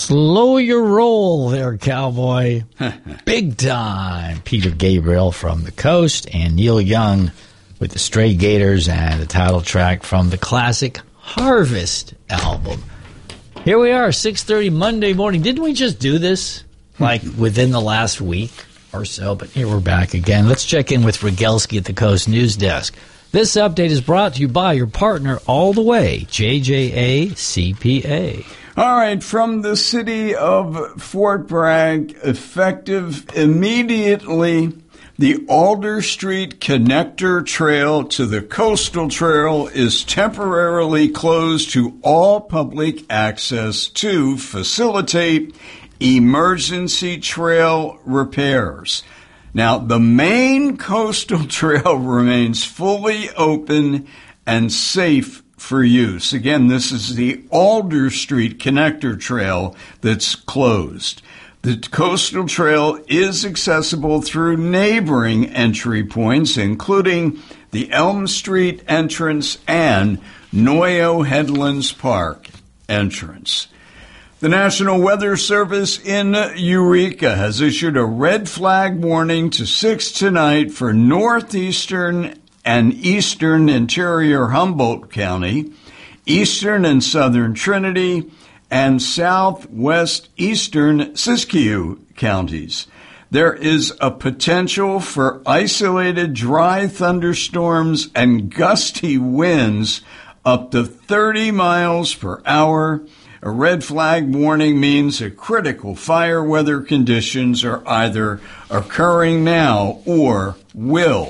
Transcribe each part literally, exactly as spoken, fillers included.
Slow your roll there, cowboy. Big time. Peter Gabriel from The Coast and Neil Young with the Stray Gators and the title track from the classic Harvest album. Here we are, six thirty Monday morning. Didn't we just do this, like, within the last week or so? But here we're back again. Let's check in with Rogelski at the Coast News Desk. This update is brought to you by your partner all the way, J J A C P A. All right, from the city of Fort Bragg, effective immediately, the Alder Street Connector Trail to the Coastal Trail is temporarily closed to all public access to facilitate emergency trail repairs. Now, the main coastal trail remains fully open and safe for use. Again, this is the Alder Street Connector Trail that's closed. The coastal trail is accessible through neighboring entry points, including the Elm Street entrance and Noyo Headlands Park entrance. The National Weather Service in Eureka has issued a red flag warning to six tonight for northeastern and eastern interior Humboldt County, eastern and southern Trinity, and southwest eastern Siskiyou counties. There is a potential for isolated dry thunderstorms and gusty winds up to thirty miles per hour. A red flag warning means that critical fire weather conditions are either occurring now or will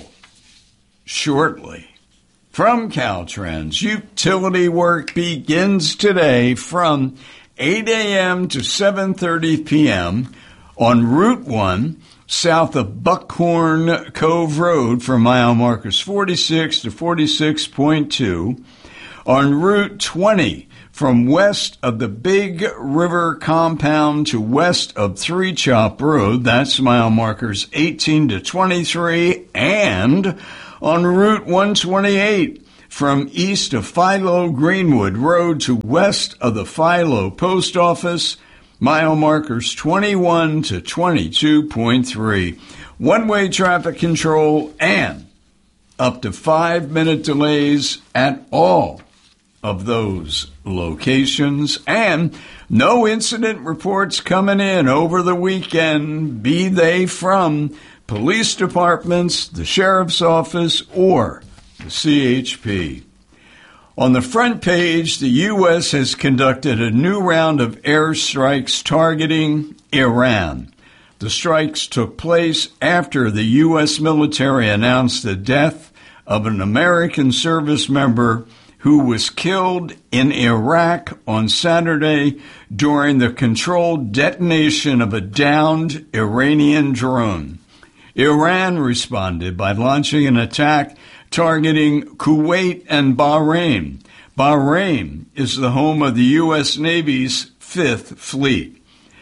shortly. From Caltrans, utility work begins today from eight a.m. to seven thirty p.m. on Route one, south of Buckhorn Cove Road from mile markers forty-six to forty-six point two, on Route twenty from west of the Big River Compound to west of Three Chop Road, that's mile markers eighteen to twenty-three, and on Route one twenty-eight from east of Philo Greenwood Road to west of the Philo Post Office, mile markers twenty-one to twenty-two point three. One-way traffic control and up to five-minute delays at all of those locations, and no incident reports coming in over the weekend, be they from police departments, the sheriff's office, or the C H P. On the front page, the U S has conducted a new round of airstrikes targeting Iran. The strikes took place after the U S military announced the death of an American service member who was killed in Iraq on Saturday during the controlled detonation of a downed Iranian drone. Iran responded by launching an attack targeting Kuwait and Bahrain. Bahrain is the home of the U S Navy's Fifth Fleet.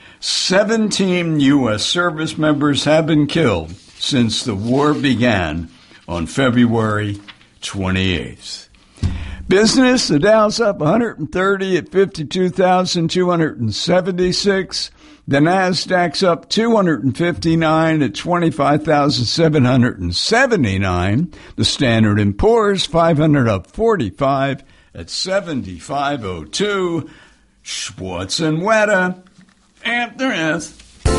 Seventeen U S service members have been killed since the war began on February twenty-eighth. Business, the Dow's up one hundred thirty at fifty-two thousand two hundred seventy-six. The Nasdaq's up two hundred fifty-nine at twenty-five thousand seven hundred seventy-nine. The Standard and Poor's five hundred up forty-five at seventy-five oh two. Schwartz and Weta, Anthony.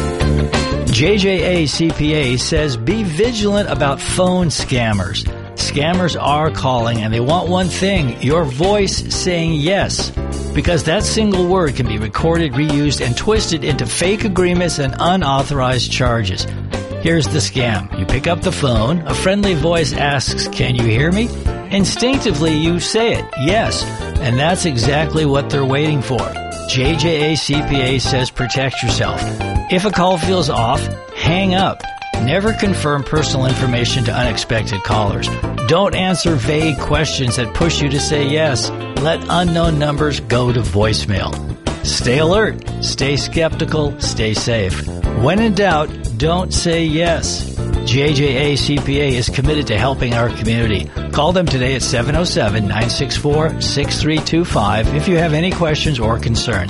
J J A C P A says be vigilant about phone scammers. Scammers are calling and they want one thing, your voice saying yes. Because that single word can be recorded, reused, and twisted into fake agreements and unauthorized charges. Here's the scam. You pick up the phone, a friendly voice asks, "Can you hear me?" Instinctively, you say it, yes, and that's exactly what they're waiting for. J J A C P A says protect yourself. If a call feels off, hang up. Never confirm personal information to unexpected callers. Don't answer vague questions that push you to say yes. Let unknown numbers go to voicemail. Stay alert, stay skeptical, stay safe. When in doubt, don't say yes. J J A C P A is committed to helping our community. Call them today at seven oh seven, nine six four, six three two five if you have any questions or concerns.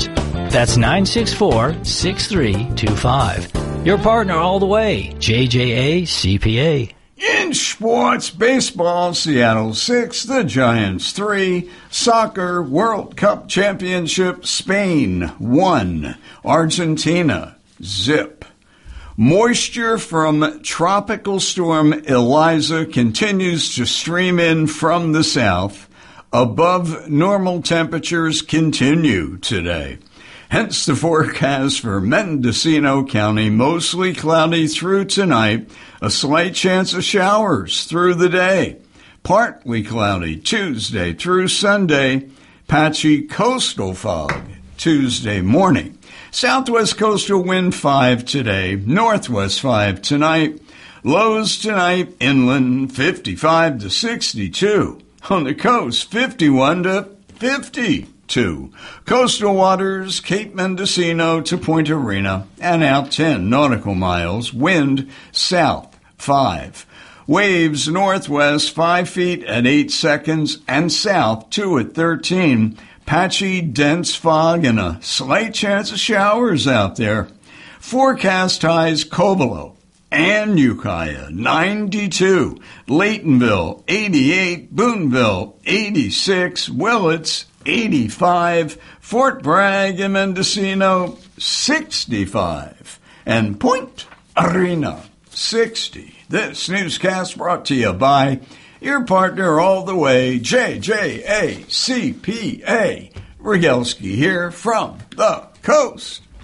That's nine six four, six three two five. Your partner all the way, J J A C P A. In sports, baseball, Seattle six, the Giants three. Soccer, World Cup Championship, Spain one. Argentina, zip. Moisture from Tropical Storm Eliza continues to stream in from the south. Above normal temperatures continue today. Hence the forecast for Mendocino County, mostly cloudy through tonight, a slight chance of showers through the day. Partly cloudy Tuesday through Sunday, patchy coastal fog Tuesday morning. Southwest coastal wind five today, northwest five tonight. Lows tonight inland fifty-five to sixty-two. On the coast fifty-one to fifty-two. Coastal waters, Cape Mendocino to Point Arena, and out ten nautical miles. Wind south five. Waves northwest five feet at eight seconds, and south two at thirteen. Patchy, dense fog and a slight chance of showers out there. Forecast highs Covelo and Ukiah, ninety-two. Laytonville, eighty-eight. Boonville, eighty-six. Willits, eighty-five. Fort Bragg and Mendocino, sixty-five. And Point Arena, sixty. This newscast brought to you by your partner all the way, J J A C P A. Rogalski here from the coast.